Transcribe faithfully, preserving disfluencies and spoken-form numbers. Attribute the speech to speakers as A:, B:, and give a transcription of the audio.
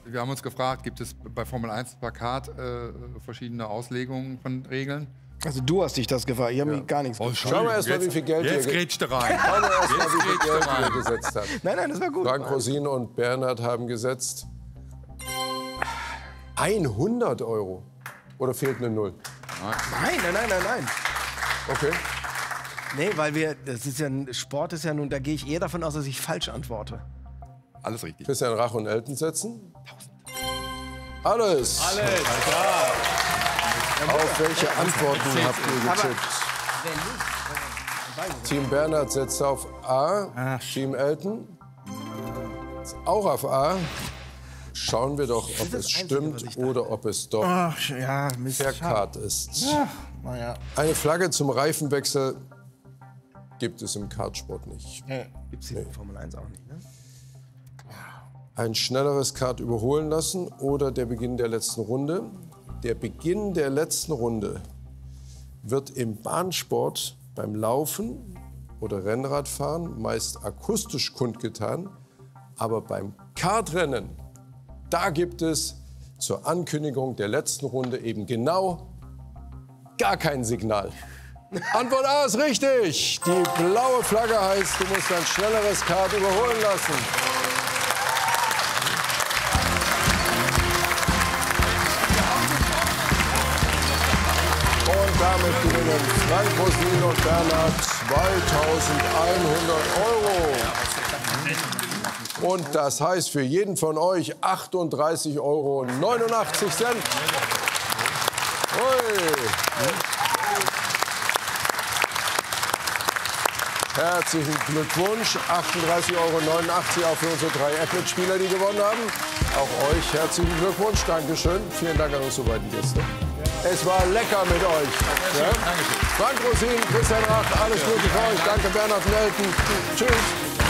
A: wir haben uns gefragt, gibt es bei Formel eins Plakat äh, verschiedene Auslegungen von Regeln?
B: Also du hast dich das gefragt, ich habe
C: Ja.
B: mir gar nichts
A: Oh,
B: gefragt.
C: Schauen wir erst mal, wie viel Geld
A: Jetzt
C: ihr ge-
A: grätscht er rein.
C: Schauen wir erst mal,
A: Jetzt
C: wie viel
A: grätscht er
C: Geld ihr
A: rein.
C: gesetzt habt.
B: Nein, nein, das war gut.
C: Frank Rosin und Bernhard haben gesetzt hundert Euro. Oder fehlt eine Null?
B: Nein, nein, nein, nein, nein.
C: Okay.
B: Nee, weil wir, das ist ja, ein Sport ist ja nun, da gehe ich eher davon aus, dass ich falsch antworte.
A: Alles richtig.
C: Christian Rach und Elton setzen. Alles.
D: Alles, ja.
C: Auf welche Antworten habt ihr getippt? Team Bernhard setzt auf A. Team Elton auch auf A. Schauen wir doch, ob
B: das
C: es
B: Einzige, was
C: stimmt
B: ich dachte.
C: oder ob es doch
B: Ach, ja, Mist.
C: verkart ist.
B: Naja.
C: Eine Flagge zum Reifenwechsel gibt es im Kartsport nicht.
B: Gibt es hier in Formel eins auch nicht, ne?
C: Ein schnelleres Kart überholen lassen oder der Beginn der letzten Runde. Der Beginn der letzten Runde wird im Bahnsport beim Laufen oder Rennradfahren meist akustisch kundgetan, aber beim Kartrennen, da gibt es zur Ankündigung der letzten Runde eben genau gar kein Signal. Antwort A ist richtig. Die blaue Flagge heißt, du musst ein schnelleres Kart überholen lassen. Und damit gewinnen Frank Rosin und Bernhard zweitausendeinhundert Euro. Und das heißt für jeden von euch achtunddreißig Euro neunundachtzig Cent. Ui. Herzlichen Glückwunsch. achtunddreißig Euro neunundachtzig auch für unsere drei Apple-Spieler, die gewonnen haben. Auch euch herzlichen Glückwunsch. Dankeschön. Vielen Dank an unsere beiden Gäste. Es war lecker mit euch. Ja? Frank Rosin, Christian Rach, alles Gute für euch. Danke Bernhard Melten. Tschüss.